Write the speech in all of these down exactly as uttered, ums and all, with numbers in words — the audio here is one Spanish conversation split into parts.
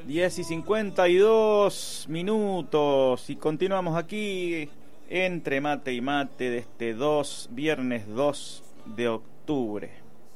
diez y cincuenta y dos minutos y continuamos aquí entre mate y mate de este dos, viernes dos de octubre.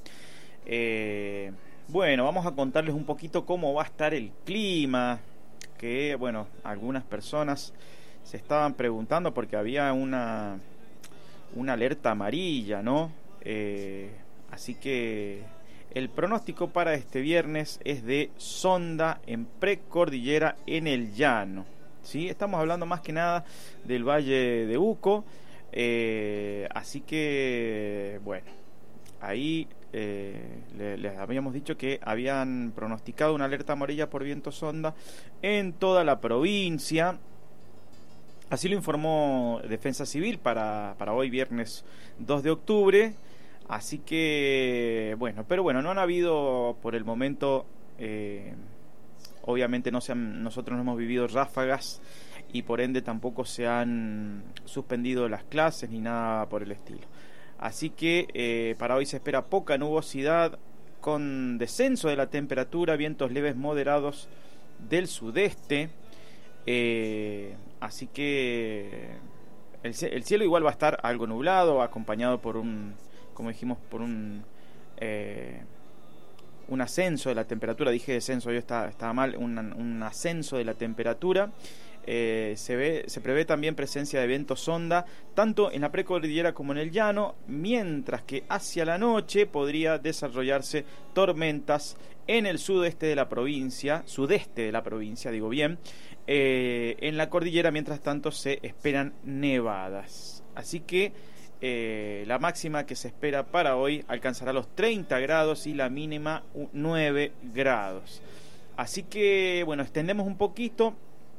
Eh, bueno, vamos a contarles un poquito cómo va a estar el clima, que bueno, algunas personas se estaban preguntando porque había una, una alerta amarilla, ¿no? Eh, así que el pronóstico para este viernes es de sonda en precordillera en el llano, ¿sí? Estamos hablando más que nada del Valle de Uco, eh, así que, bueno, ahí eh, le, les habíamos dicho que habían pronosticado una alerta amarilla por viento sonda en toda la provincia. Así lo informó Defensa Civil para, para hoy, viernes dos de octubre. Así que, bueno, pero bueno, no han habido por el momento, eh, obviamente no se han, nosotros no hemos vivido ráfagas y por ende tampoco se han suspendido las clases ni nada por el estilo. Así que eh, para hoy se espera poca nubosidad con descenso de la temperatura, vientos leves moderados del sudeste, eh, así que el, el cielo igual va a estar algo nublado, acompañado por un... como dijimos, por un eh, un ascenso de la temperatura. Dije descenso, yo estaba, estaba mal, un, un ascenso de la temperatura. Eh, se ve, se prevé también presencia de viento sonda, tanto en la precordillera como en el llano, mientras que hacia la noche podría desarrollarse tormentas en el sudeste de la provincia, sudeste de la provincia, digo bien. Eh, en la cordillera, mientras tanto, se esperan nevadas. Así que Eh, la máxima que se espera para hoy alcanzará los treinta grados y la mínima nueve grados. Así que, bueno, extendemos un poquito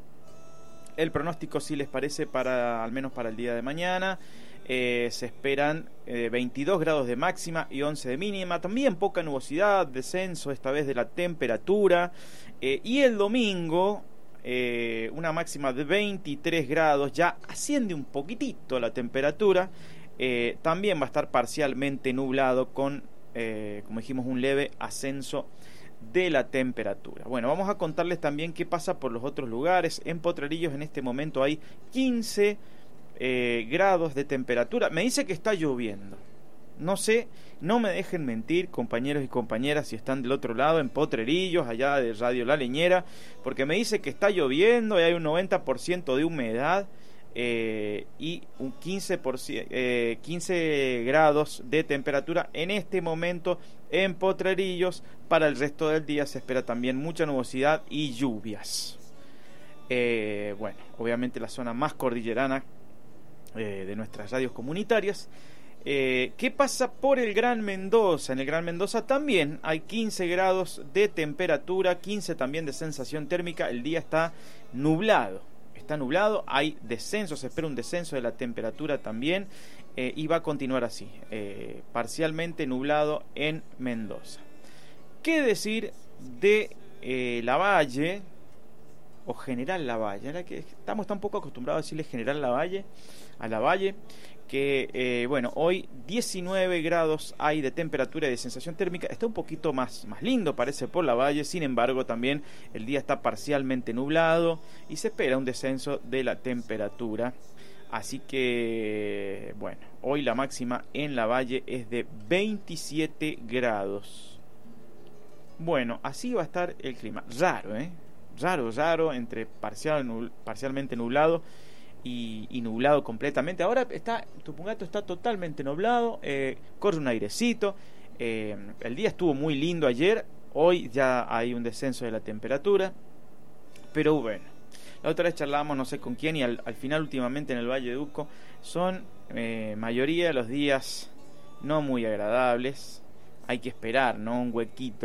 el pronóstico, si les parece, para al menos para el día de mañana. Eh, se esperan eh, veintidós grados de máxima y once de mínima. También poca nubosidad, descenso esta vez de la temperatura. Eh, y el domingo, eh, una máxima de veintitrés grados. Ya asciende un poquitito la temperatura. Eh, también va a estar parcialmente nublado con, eh, como dijimos, un leve ascenso de la temperatura. Bueno, vamos a contarles también qué pasa por los otros lugares. En Potrerillos en este momento hay quince eh, grados de temperatura. Me dice que está lloviendo. No sé, no me dejen mentir, compañeros y compañeras, si están del otro lado, en Potrerillos, allá de Radio La Leñera, porque me dice que está lloviendo y hay un noventa por ciento de humedad. Eh, y un quince, por ciento, eh, quince grados de temperatura en este momento en Potrerillos. Para el resto del día se espera también mucha nubosidad y lluvias. Eh, bueno, obviamente la zona más cordillerana eh, de nuestras radios comunitarias. Eh, ¿Qué pasa por el Gran Mendoza? En el Gran Mendoza también hay quince grados de temperatura, quince también de sensación térmica. El día está nublado. Está nublado, hay descenso, se espera un descenso de la temperatura también, eh, y va a continuar así, eh, parcialmente nublado en Mendoza. ¿Qué decir de eh, Lavalle o General Lavalle? Ahora que estamos tan poco acostumbrados a decirle General Lavalle a Lavalle, que eh, bueno, hoy diecinueve grados hay de temperatura y de sensación térmica. Está un poquito más, más lindo, parece, por Lavalle. Sin embargo, también el día está parcialmente nublado y se espera un descenso de la temperatura. Así que, bueno, hoy la máxima en Lavalle es de veintisiete grados. Bueno, así va a estar el clima. Raro, ¿eh? Raro, raro, entre parcial, nul, parcialmente nublado Y, y nublado completamente. Ahora está, Tupungato está totalmente nublado, eh, corre un airecito, eh, el día estuvo muy lindo ayer, hoy ya hay un descenso de la temperatura, pero bueno, la otra vez charlábamos no sé con quién y al, al final últimamente en el Valle de Uco son eh, mayoría de los días no muy agradables, hay que esperar, ¿no? Un huequito